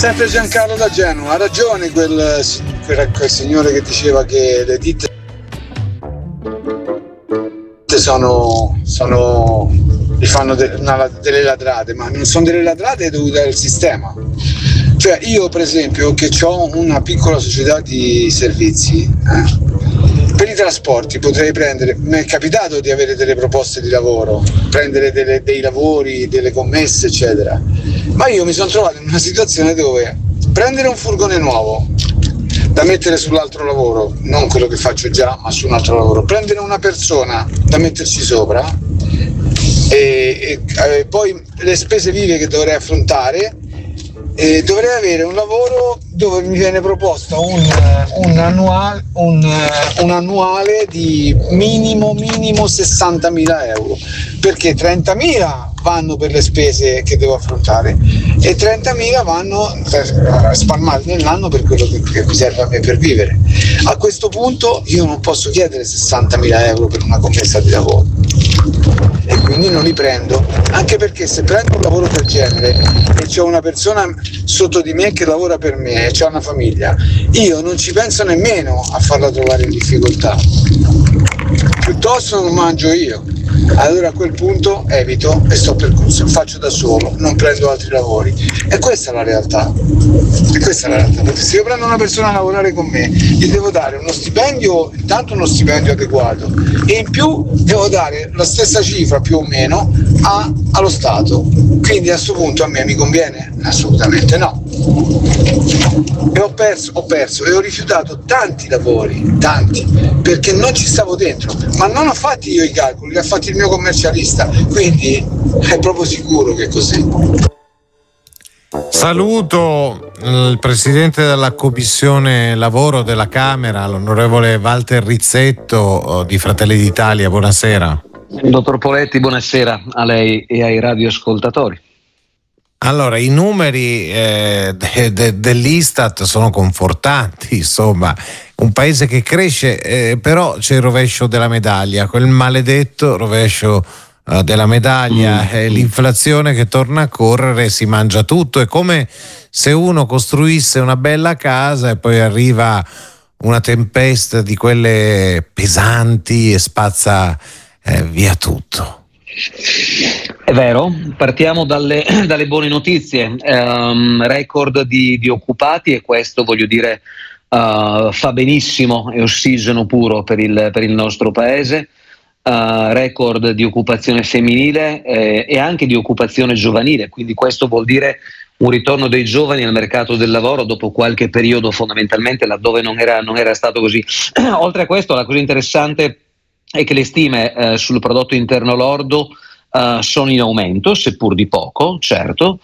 Sempre Giancarlo da Genova, ha ragione quel signore che diceva che le ditte gli fanno delle ladrate, ma non sono delle ladrate dovute al sistema. Cioè io per esempio che ho una piccola società di servizi, per i trasporti potrei prendere, mi è capitato di avere delle proposte di lavoro, prendere dei lavori, delle commesse eccetera, ma io mi sono trovato in una situazione dove prendere un furgone nuovo da mettere sull'altro lavoro, non quello che faccio già ma su un altro lavoro, prendere una persona da metterci sopra e poi le spese vive che dovrei affrontare, e dovrei avere un lavoro dove mi viene proposto un annuale di minimo 60.000 euro, perché 30.000 vanno per le spese che devo affrontare e 30.000 vanno spalmati nell'anno per quello che mi serve a me per vivere. A questo punto io non posso chiedere 60.000 euro per una commessa di lavoro e quindi non li prendo, anche perché se prendo un lavoro del genere e c'ho una persona sotto di me che lavora per me e c'ha una famiglia, io non ci penso nemmeno a farla trovare in difficoltà, piuttosto non mangio io. Allora a quel punto evito e faccio da solo, non prendo altri lavori. E questa è la realtà. Perché se io prendo una persona a lavorare con me, gli devo dare uno stipendio, intanto uno stipendio adeguato, e in più devo dare la stessa cifra più o meno allo Stato. Quindi a questo punto a me mi conviene? Assolutamente no. E ho perso e ho rifiutato tanti lavori, perché non ci stavo dentro, ma non ho fatti io i calcoli, li ha fatti il mio commercialista, quindi è proprio sicuro che è così. Saluto il presidente della commissione lavoro della Camera, l'onorevole Walter Rizzetto di Fratelli d'Italia. Buonasera. Dottor Poletti, buonasera a lei e ai radioascoltatori. Allora, i numeri dell'Istat sono confortanti, insomma, un paese che cresce, però c'è il rovescio della medaglia, quel maledetto rovescio della medaglia, l'inflazione che torna a correre, si mangia tutto, è come se uno costruisse una bella casa e poi arriva una tempesta di quelle pesanti e spazza via tutto. È vero, partiamo dalle buone notizie, record di occupati, e questo voglio dire fa benissimo, è ossigeno puro per il nostro paese, record di occupazione femminile e anche di occupazione giovanile, quindi questo vuol dire un ritorno dei giovani al mercato del lavoro dopo qualche periodo fondamentalmente laddove non era stato così. Oltre a questo, la cosa interessante è che le stime sul prodotto interno lordo sono in aumento, seppur di poco, certo,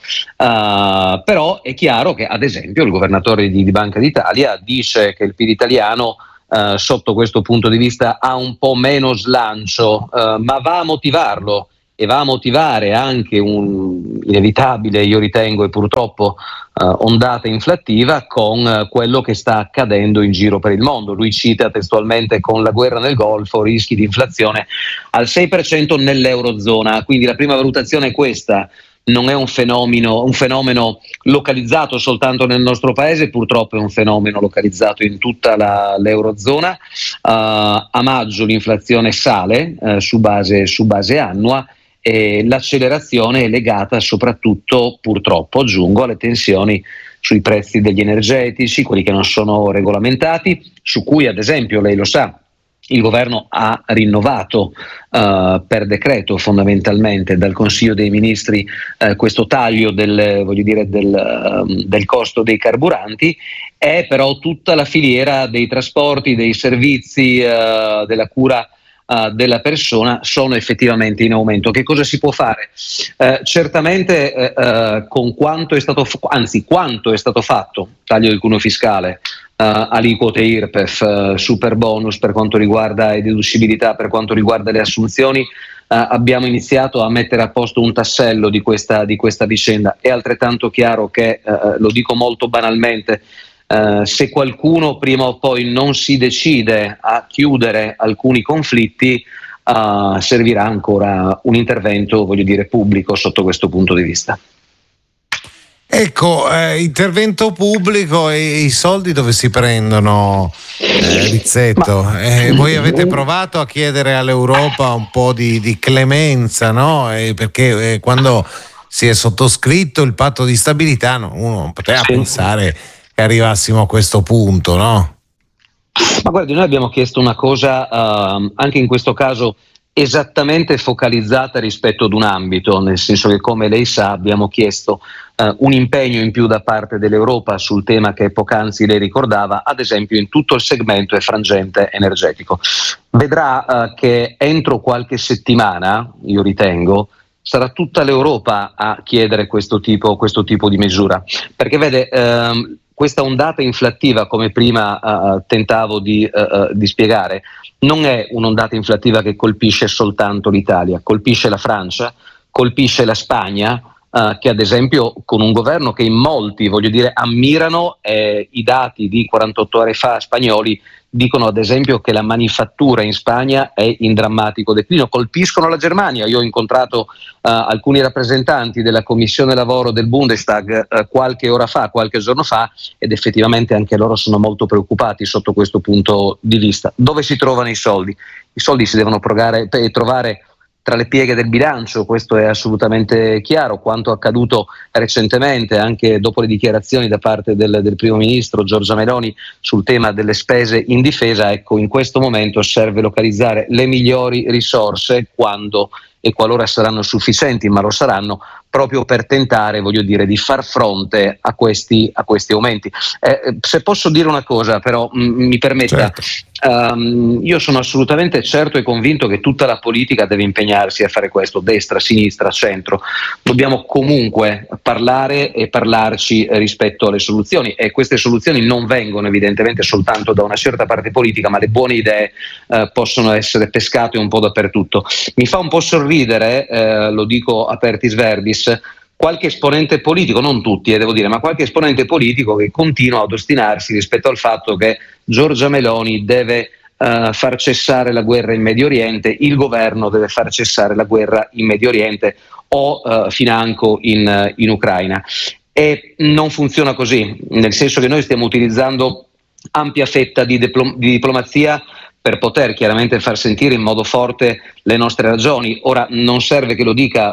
però è chiaro che ad esempio il governatore di Banca d'Italia dice che il PIL italiano sotto questo punto di vista ha un po' meno slancio, ma va a motivarlo e va a motivare anche un inevitabile, io ritengo, e purtroppo ondata inflattiva con quello che sta accadendo in giro per il mondo. Lui cita testualmente: con la guerra nel Golfo rischi di inflazione al 6% nell'Eurozona. Quindi la prima valutazione è questa: non è un fenomeno localizzato soltanto nel nostro paese, purtroppo è un fenomeno localizzato in tutta l'Eurozona. A maggio l'inflazione sale su base annua, e l'accelerazione è legata soprattutto, purtroppo aggiungo, alle tensioni sui prezzi degli energetici, quelli che non sono regolamentati, su cui ad esempio, lei lo sa, il governo ha rinnovato per decreto fondamentalmente dal Consiglio dei Ministri questo taglio del costo dei carburanti. È però tutta la filiera dei trasporti, dei servizi, della cura della persona sono effettivamente in aumento. Che cosa si può fare? Certamente con quanto è stato fatto, taglio del cuneo fiscale, aliquote IRPEF, super bonus per quanto riguarda e deducibilità per quanto riguarda le assunzioni, abbiamo iniziato a mettere a posto un tassello di questa vicenda. È altrettanto chiaro che, lo dico molto banalmente, se qualcuno prima o poi non si decide a chiudere alcuni conflitti, servirà ancora un intervento, pubblico sotto questo punto di vista. Ecco, intervento pubblico e i soldi dove si prendono, Rizzetto? Voi avete provato a chiedere all'Europa un po' di clemenza, no? Perché quando si è sottoscritto il patto di stabilità uno non poteva pensare che arrivassimo a questo punto, no? Ma guardi, noi abbiamo chiesto una cosa, anche in questo caso esattamente focalizzata rispetto ad un ambito, nel senso che, come lei sa, abbiamo chiesto un impegno in più da parte dell'Europa sul tema che poc'anzi lei ricordava, ad esempio in tutto il segmento e frangente energetico. Vedrà che entro qualche settimana, io ritengo, sarà tutta l'Europa a chiedere questo tipo di misura, perché vede, questa ondata inflattiva, come prima tentavo di spiegare, non è un'ondata inflattiva che colpisce soltanto l'Italia, colpisce la Francia, colpisce la Spagna, che ad esempio con un governo che in molti, ammirano, i dati di 48 ore fa spagnoli dicono ad esempio che la manifattura in Spagna è in drammatico declino, colpiscono la Germania. Io ho incontrato alcuni rappresentanti della Commissione Lavoro del Bundestag qualche giorno fa, ed effettivamente anche loro sono molto preoccupati sotto questo punto di vista. Dove si trovano i soldi? I soldi si devono trovare tra le pieghe del bilancio, questo è assolutamente chiaro. Quanto accaduto recentemente, anche dopo le dichiarazioni da parte del primo ministro Giorgia Meloni sul tema delle spese in difesa, ecco, in questo momento serve localizzare le migliori risorse, quando e qualora saranno sufficienti, ma lo saranno, proprio per tentare, di far fronte a questi aumenti. Se posso dire una cosa, però, mi permetta, certo. Io sono assolutamente certo e convinto che tutta la politica deve impegnarsi a fare questo, destra, sinistra, centro. Dobbiamo comunque parlare e parlarci rispetto alle soluzioni, e queste soluzioni non vengono evidentemente soltanto da una certa parte politica, ma le buone idee possono essere pescate un po' dappertutto. Mi fa un po' sorridere, lo dico apertis verbis, qualche esponente politico, non tutti devo dire, ma qualche esponente politico che continua ad ostinarsi rispetto al fatto che Giorgia Meloni deve far cessare la guerra in Medio Oriente, il governo deve far cessare la guerra in Medio Oriente o financo in Ucraina. E non funziona così, nel senso che noi stiamo utilizzando ampia fetta di diplomazia per poter chiaramente far sentire in modo forte le nostre ragioni. Ora, non serve che lo dica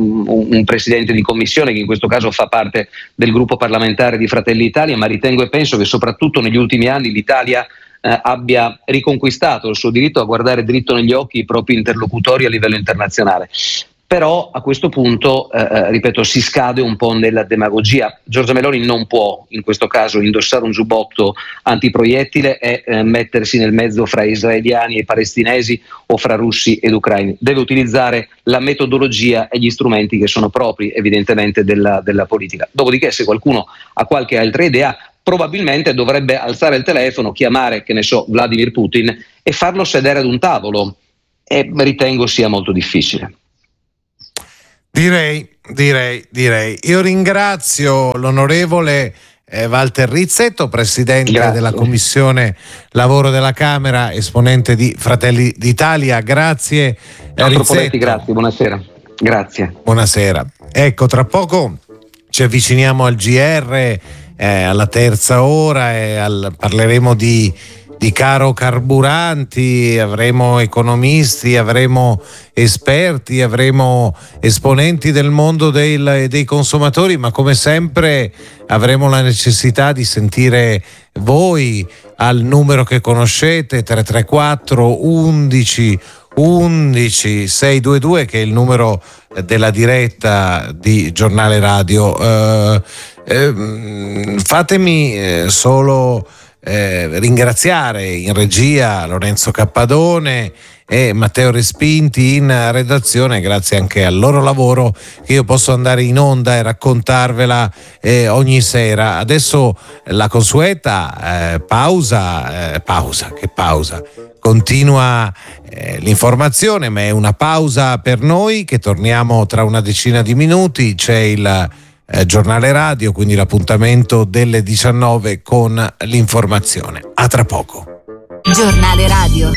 un presidente di commissione, che in questo caso fa parte del gruppo parlamentare di Fratelli d'Italia, ma ritengo e penso che soprattutto negli ultimi anni l'Italia abbia riconquistato il suo diritto a guardare dritto negli occhi i propri interlocutori a livello internazionale. Però a questo punto, ripeto, si scade un po' nella demagogia. Giorgia Meloni non può in questo caso indossare un giubbotto antiproiettile e mettersi nel mezzo fra israeliani e palestinesi o fra russi ed ucraini. Deve utilizzare la metodologia e gli strumenti che sono propri evidentemente della politica. Dopodiché, se qualcuno ha qualche altra idea, probabilmente dovrebbe alzare il telefono, chiamare, che ne so, Vladimir Putin e farlo sedere ad un tavolo, e ritengo sia molto difficile. Direi. Io ringrazio l'onorevole Walter Rizzetto, presidente della Commissione Lavoro della Camera, esponente di Fratelli d'Italia. Grazie Rizzetto. Grazie, buonasera. Grazie. Buonasera. Ecco, tra poco ci avviciniamo al GR, alla terza ora, e parleremo di caro carburanti, avremo economisti, avremo esperti, avremo esponenti del mondo dei consumatori, ma come sempre avremo la necessità di sentire voi al numero che conoscete, 334 11 11 622, che è il numero della diretta di Giornale Radio. Fatemi solo ringraziare in regia Lorenzo Cappadone e Matteo Respinti in redazione. Grazie anche al loro lavoro che io posso andare in onda e raccontarvela ogni sera. Adesso la consueta pausa, continua l'informazione, ma è una pausa per noi che torniamo tra una decina di minuti. C'è il Giornale Radio, quindi l'appuntamento delle 19 con l'informazione. A tra poco. Giornale Radio.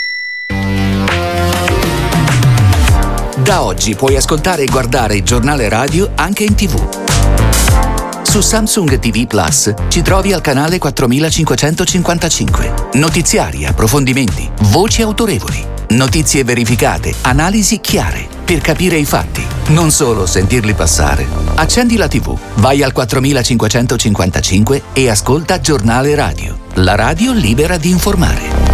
Da oggi puoi ascoltare e guardare il Giornale Radio anche in TV. Su Samsung TV Plus ci trovi al canale 4555. Notiziari, approfondimenti, voci autorevoli, notizie verificate, analisi chiare, per capire i fatti, non solo sentirli passare. Accendi la TV, vai al 4555 e ascolta Giornale Radio, la radio libera di informare.